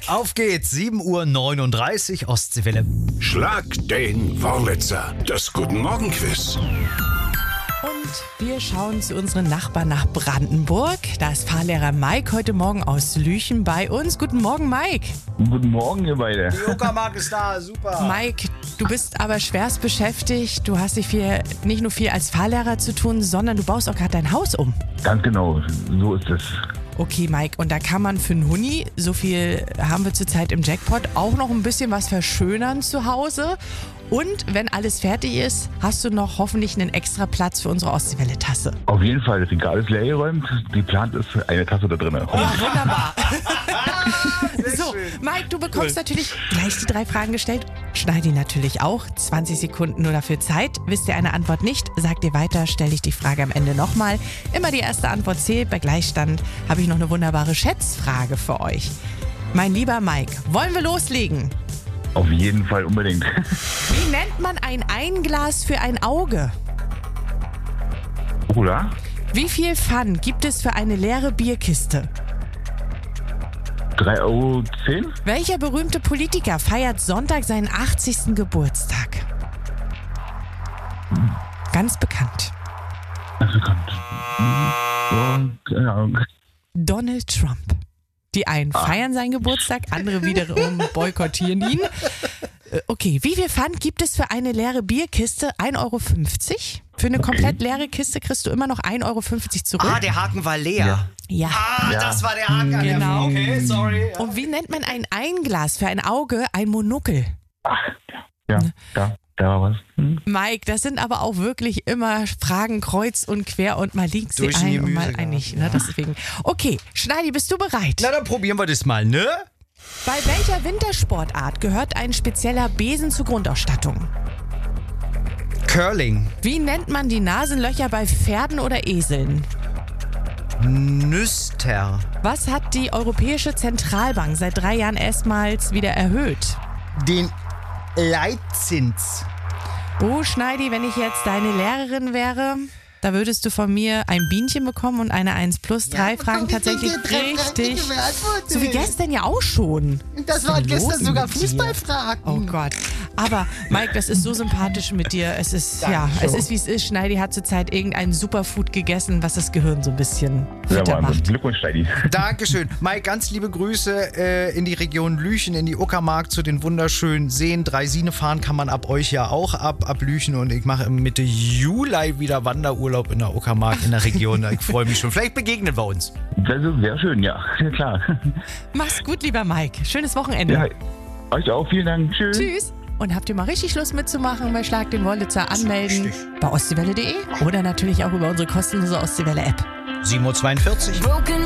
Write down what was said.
Auf geht's, 7:39 Uhr, Ostseewelle. Schlag den Wurlitzer, das Guten Morgen Quiz. Und wir schauen zu unseren Nachbarn nach Brandenburg. Da ist Fahrlehrer Mike heute Morgen aus Lüchen bei uns. Guten Morgen, Mike. Guten Morgen, ihr beide. Die Uckermark ist da, super. Mike, du bist aber schwerst beschäftigt. Du hast nicht nur viel als Fahrlehrer zu tun, sondern du baust auch gerade dein Haus um. Ganz genau, so ist es. Okay, Mike, und da kann man für einen Huni, so viel haben wir zurzeit im Jackpot, auch noch ein bisschen was verschönern zu Hause. Und wenn alles fertig ist, hast du noch hoffentlich einen extra Platz für unsere Ostseewelle-Tasse. Auf jeden Fall, das Regal ist leer geräumt. Geplant ist eine Tasse da drin. Ja, wunderbar. So, Mike, du bekommst natürlich gleich die 3 Fragen gestellt. Schneid die natürlich auch. 20 Sekunden nur dafür Zeit. Wisst ihr eine Antwort nicht, sag dir weiter, stell dich die Frage am Ende nochmal. Immer die erste Antwort zählt. Bei Gleichstand habe ich noch eine wunderbare Schätzfrage für euch. Mein lieber Mike, wollen wir loslegen? Auf jeden Fall unbedingt. Wie nennt man ein Einglas für ein Auge? Oder? Wie viel Pfand gibt es für eine leere Bierkiste? 3,10 €? Welcher berühmte Politiker feiert Sonntag seinen 80. Geburtstag? Ganz bekannt. Also kommt. Keine Ahnung. Donald Trump. Die einen feiern seinen Geburtstag, andere wiederum boykottieren ihn. Okay, wie viel Pfand gibt es für eine leere Bierkiste? 1,50 €? Für eine komplett leere Kiste kriegst du immer noch 1,50 € zurück. Ah, der Haken war leer. Ja. Ah, das war der Haken. Genau. Okay, sorry. Und wie nennt man ein Einglas für ein Auge? Ein Monokel. Ja, da war was. Mike, das sind aber auch wirklich immer Fragen kreuz und quer und mal liegt sie Durch ein die und mal Gemüse, ein nicht. Ne? Deswegen. Okay, Schneidi, bist du bereit? Na, dann probieren wir das mal, ne? Bei welcher Wintersportart gehört ein spezieller Besen zur Grundausstattung? Curling. Wie nennt man die Nasenlöcher bei Pferden oder Eseln? Nüster. Was hat die Europäische Zentralbank seit 3 Jahren erstmals wieder erhöht? Den Leitzins. Oh, Schneidi, wenn ich jetzt deine Lehrerin wäre, da würdest du von mir ein Bienchen bekommen und eine 1+. 3 Fragen tatsächlich richtig. So wie gestern ja auch schon. Das waren gestern sogar mit dir? Fußballfragen. Oh Gott. Aber Mike, das ist so sympathisch mit dir. Es ist, es ist wie es ist. Schneidi hat zurzeit irgendein Superfood gegessen, was das Gehirn so ein bisschen Ja, fitter Wahnsinn. macht. Glückwunsch, Steidi. Dankeschön. Mike, ganz liebe Grüße in die Region Lüchen, in die Uckermark, zu den wunderschönen Seen. Draisine fahren kann man ab euch ja auch ab Lüchen. Und ich mache Mitte Juli wieder Wanderurlaub in der Uckermark, in der Region. Ich freue mich schon. Vielleicht begegnen wir uns. Das ist sehr schön, ja. Ja, klar. Mach's gut, lieber Mike. Schönes Wochenende. Ja, euch auch. Vielen Dank. Tschüss. Tschüss. Und habt ihr mal richtig Lust mitzumachen bei Schlag den Wurlitzer, anmelden bei ostseewelle.de oder natürlich auch über unsere kostenlose Ostseewelle-App. 7:42 Uhr.